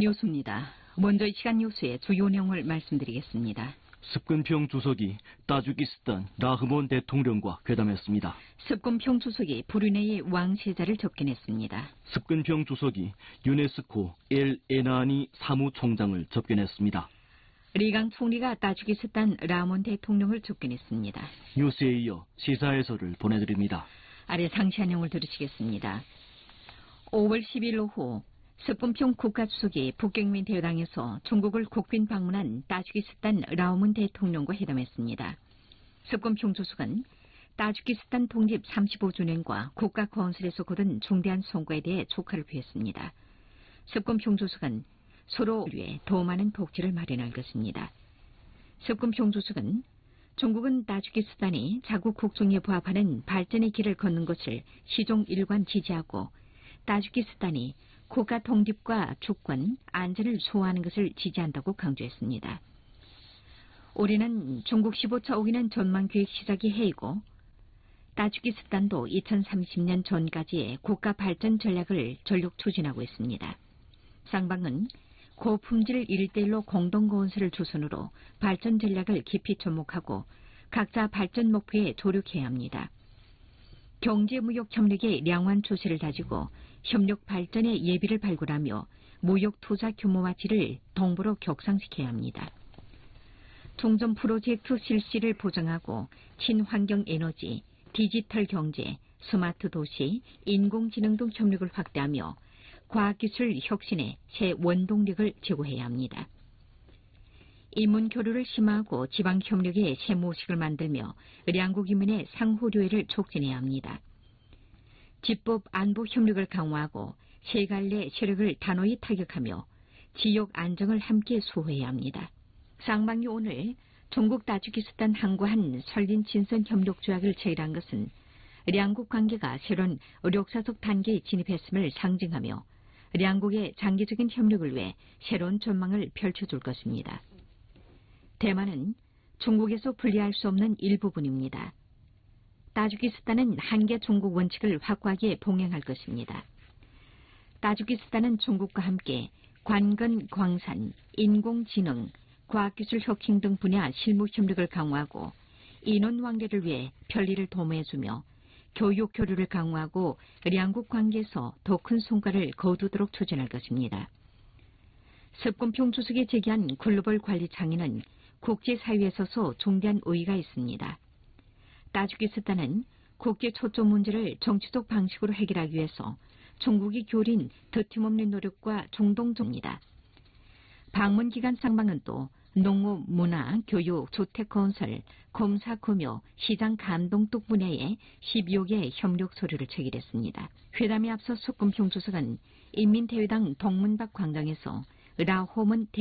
뉴스입니다. 먼저 이 시간 뉴스의 주요 내용을 말씀드리겠습니다. 습근평 주석이 타지키스탄 라흐몬 대통령과 회담했습니다. 습근평 주석이 브루네이 왕세자를 접견했습니다. 습근평 주석이 유네스코 엘 에나니 사무총장을 접견했습니다. 리강 총리가 타지키스탄 라몬 대통령을 접견했습니다. 뉴스에 이어 시사 해설을 보내드립니다. 아래 상세한 내용을 들으시겠습니다. 5월 10일 오후 습근평 국가주석이 북경민 대회당에서 중국을 국빈 방문한 타지키스탄 라오문 대통령과 회담했습니다. 습근평 주석은 타지키스탄 독립 35주년과 국가 건설에서 거둔 중대한 성과에 대해 축하를 표했습니다. 습근평 주석은 서로를 위해 더 많은 복지를 마련할 것입니다. 습근평 주석은 중국은 타지키스탄이 자국 국정에 부합하는 발전의 길을 걷는 것을 시종 일관 지지하고 타지키스탄이 국가 독립과 주권, 안전을 수호하는 것을 지지한다고 강조했습니다. 올해는 중국 15차 오기는 전망계획 시작이 해이고 타지키스탄도 2030년 전까지의 국가 발전 전략을 전력 추진하고 있습니다. 쌍방은 고품질 1:1로 공동건설을 주선으로 발전 전략을 깊이 접목하고 각자 발전 목표에 조력해야 합니다. 경제무역 협력의 량환 추세를 다지고 협력 발전의 예비를 발굴하며 무역 투자 규모와 질을 동부로 격상시켜야 합니다. 종전 프로젝트 실시를 보장하고 친환경 에너지, 디지털 경제, 스마트 도시, 인공지능 등 협력을 확대하며 과학기술 혁신에 새 원동력을 제고해야 합니다. 인문 교류를 심화하고 지방 협력의 새 모식을 만들며 양국 인민의 상호료회를 촉진해야 합니다. 집법 안보 협력을 강화하고 세 갈래 세력을 단호히 타격하며 지역 안정을 함께 수호해야 합니다. 쌍방이 오늘 중국 타지키스탄 항구한 설린 친선 협력 조약을 체결한 것은 양국 관계가 새로운 역사적 단계에 진입했음을 상징하며 양국의 장기적인 협력을 위해 새로운 전망을 펼쳐줄 것입니다. 대만은 중국에서 분리할 수 없는 일부분입니다. 타지키스탄은 한계 중국 원칙을 확고하게 봉행할 것입니다. 타지키스탄은 중국과 함께 관건, 광산, 인공지능, 과학기술 혁신 등 분야 실무 협력을 강화하고 인원 왕래를 위해 편리를 도모해주며 교육 교류를 강화하고 양국 관계에서 더 큰 성과를 거두도록 추진할 것입니다. 습근평 주석이 제기한 글로벌 관리 창의는 국제사회에 서서 중대한 의의가 있습니다. 타지키스탄은 국제 초점 문제를 정치적 방식으로 해결하기 위해서 중국이 기울인 더팀없는 노력과 중동적입니다. 방문 기간 쌍방은 또 농업, 문화, 교육, 주택건설, 검사, 금요, 시장 감동 등 분야에 12여 개의 협력 서류를 체결했습니다. 회담에 앞서 습근평 주석은 인민대회당 동문박 광장에서 라호문